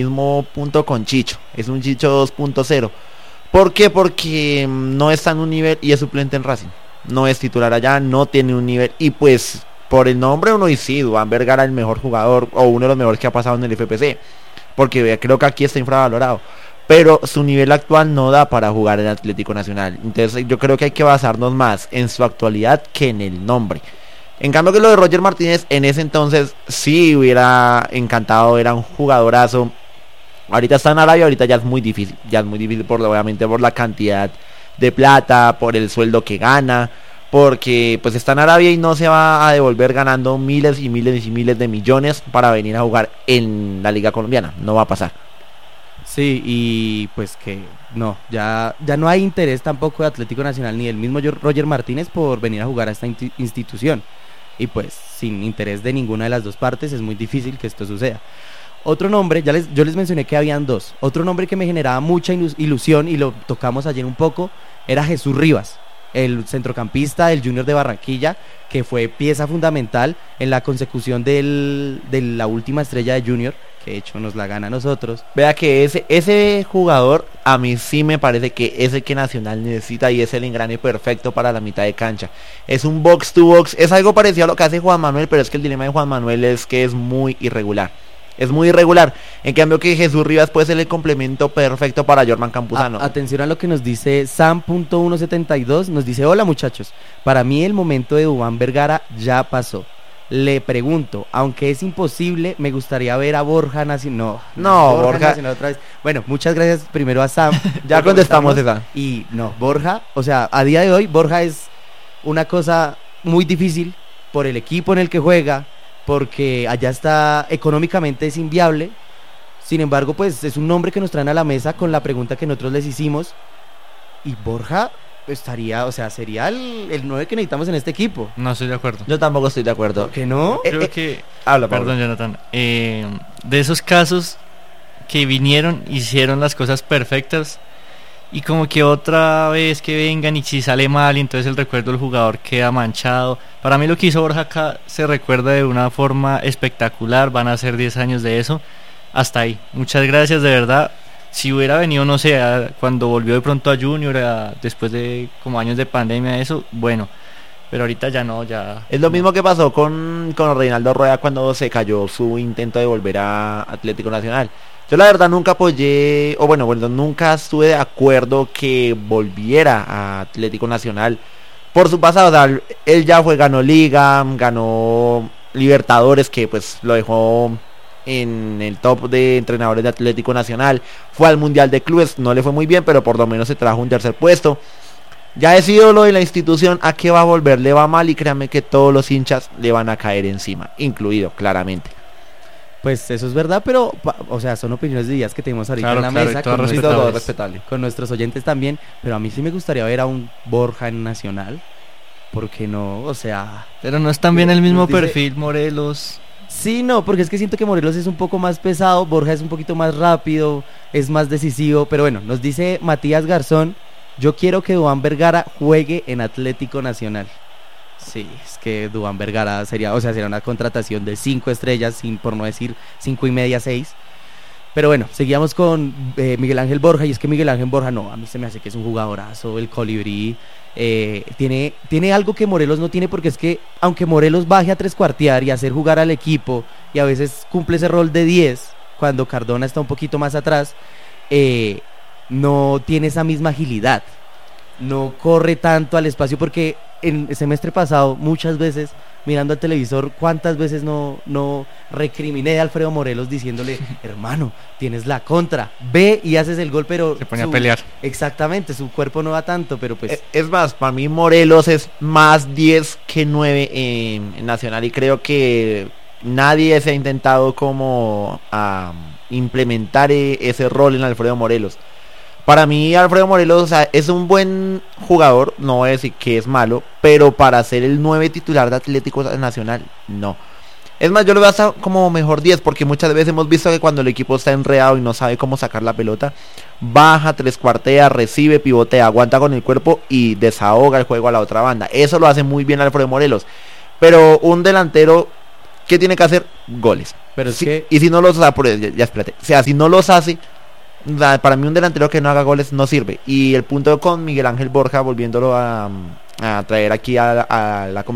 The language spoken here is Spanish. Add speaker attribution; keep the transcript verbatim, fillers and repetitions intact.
Speaker 1: mismo punto con Chicho, es un Chicho dos punto cero. ¿Por qué? Porque no está en un nivel y es suplente en Racing, no es titular allá, no tiene un nivel, y pues por el nombre uno dice, sí, Duván Vergara el mejor jugador o uno de los mejores que ha pasado en el F P C, porque creo que aquí está infravalorado, pero su nivel actual no da para jugar en Atlético Nacional. Entonces yo creo que hay que basarnos más en su actualidad que en el nombre. En cambio que lo de Roger Martínez, en ese entonces sí hubiera encantado, era un jugadorazo. Ahorita está en Arabia, ahorita ya es muy difícil, ya es muy difícil por obviamente por la cantidad de plata, por el sueldo que gana, porque pues está en Arabia y no se va a devolver ganando miles y miles y miles de millones para venir a jugar en la Liga Colombiana, no va a pasar.
Speaker 2: Sí, y pues que no, ya, ya no hay interés tampoco de Atlético Nacional ni del mismo Roger Martínez por venir a jugar a esta institución. Y pues sin interés de ninguna de las dos partes es muy difícil que esto suceda. Otro nombre, ya les, yo les mencioné que habían dos. Otro nombre que me generaba mucha ilusión y lo tocamos ayer un poco era Jesús Rivas, el centrocampista del Junior de Barranquilla, que fue pieza fundamental en la consecución del, de la última estrella de Junior, que de hecho nos la gana a nosotros.
Speaker 1: Vea que ese, ese jugador a mí sí me parece que es el que Nacional necesita y es el engrane perfecto para la mitad de cancha. Es un box to box, es algo parecido a lo que hace Juan Manuel, pero es que el dilema de Juan Manuel es que es muy irregular. Es muy irregular. En cambio que Jesús Rivas puede ser el complemento perfecto para Jorman Campuzano.
Speaker 2: A, atención a lo que nos dice Sam punto ciento setenta y dos. Nos dice: hola muchachos, para mí el momento de Duván Vergara ya pasó. Le pregunto, aunque es imposible, me gustaría ver a Borja Nacional. No,
Speaker 1: no, Borja, Borja...
Speaker 2: Nacional otra vez. Bueno, muchas gracias primero a Sam.
Speaker 1: Ya contestamos esa.
Speaker 2: Y no, Borja, o sea, a día de hoy Borja es una cosa muy difícil por el equipo en el que juega, porque allá está, económicamente es inviable. Sin embargo, pues es un nombre que nos traen a la mesa con la pregunta que nosotros les hicimos. Y Borja estaría, o sea, sería el, el nueve que necesitamos en este equipo.
Speaker 3: No estoy de acuerdo.
Speaker 1: Yo tampoco estoy de acuerdo.
Speaker 2: ¿Por qué no?
Speaker 3: Creo
Speaker 1: eh,
Speaker 3: que...
Speaker 1: Habla,
Speaker 3: perdón, Jonathan. Eh, de esos casos que vinieron, hicieron las cosas perfectas, y como que otra vez que vengan y si sale mal, y entonces el recuerdo del jugador queda manchado. Para mí lo que hizo Borja acá se recuerda de una forma espectacular. Van a ser diez años de eso. Hasta ahí. Muchas gracias, de verdad. Si hubiera venido, no sé, a, cuando volvió de pronto a Junior, a, después de como años de pandemia, eso, bueno. Pero ahorita ya no, ya...
Speaker 1: Es lo
Speaker 3: no.
Speaker 1: mismo que pasó con, con Reinaldo Rueda cuando se cayó su intento de volver a Atlético Nacional. Yo la verdad nunca apoyé, o bueno, bueno, nunca estuve de acuerdo que volviera a Atlético Nacional por su pasado. O sea, él ya fue, ganó Liga, ganó Libertadores, que pues lo dejó en el top de entrenadores de Atlético Nacional. Fue al Mundial de Clubes, no le fue muy bien, pero por lo menos se trajo un tercer puesto. Ya es ídolo de la institución. ¿A qué va a volver? Le va mal y créanme que todos los hinchas le van a caer encima, incluido claramente.
Speaker 2: Pues eso es verdad, pero, o sea, son opiniones de días que tenemos ahorita
Speaker 3: claro,
Speaker 2: en la
Speaker 3: claro,
Speaker 2: mesa,
Speaker 3: todo
Speaker 2: con,
Speaker 3: respetable.
Speaker 2: nuestros,
Speaker 1: respetable.
Speaker 2: con nuestros oyentes también, pero a mí sí me gustaría ver a un Borja en Nacional, porque no, o sea...
Speaker 3: Pero no es también el mismo
Speaker 2: dice,
Speaker 3: perfil, Morelos.
Speaker 2: Sí, no, porque es que siento que Morelos es un poco más pesado, Borja es un poquito más rápido, es más decisivo, pero bueno, nos dice Matías Garzón: yo quiero que Duván Vergara juegue en Atlético Nacional. Sí, es que Duván Vergara sería, o sea, sería una contratación de cinco estrellas, sin, por no decir cinco y media, seis. Pero bueno, seguíamos con eh, Miguel Ángel Borja, y es que Miguel Ángel Borja, no, a mí se me hace que es un jugadorazo, el colibrí, eh, tiene, tiene algo que Morelos no tiene, porque es que aunque Morelos baje a tres cuartear y hacer jugar al equipo, y a veces cumple ese rol de diez, cuando Cardona está un poquito más atrás, eh, no tiene esa misma agilidad, no corre tanto al espacio, porque en el semestre pasado muchas veces mirando al televisor, cuántas veces no, no recriminé a Alfredo Morelos diciéndole: hermano, tienes la contra, ve y haces el gol, pero
Speaker 3: se pone
Speaker 2: su,
Speaker 3: a pelear.
Speaker 2: Exactamente, su cuerpo no va tanto, pero pues...
Speaker 1: Es más, para mí Morelos es más diez que nueve en, en Nacional, y creo que nadie se ha intentado como a implementar ese rol en Alfredo Morelos. Para mí Alfredo Morelos, o sea, es un buen jugador, no voy a decir que es malo, pero para ser el nueve titular de Atlético Nacional, no. Es más, yo lo veo hasta como mejor diez, porque muchas veces hemos visto que cuando el equipo está enredado y no sabe cómo sacar la pelota, baja, tres cuartea, recibe, pivotea, aguanta con el cuerpo y desahoga el juego a la otra banda. Eso lo hace muy bien Alfredo Morelos. Pero un delantero ¿qué tiene que hacer? Goles.
Speaker 2: Pero es
Speaker 1: Sí,
Speaker 2: que
Speaker 1: y si no los hace, ya, ya espérate, o sea, si no los hace, la- para mí un delantero que no haga goles no sirve. Y el punto con Miguel Ángel Borja, volviéndolo a, a traer aquí a, a la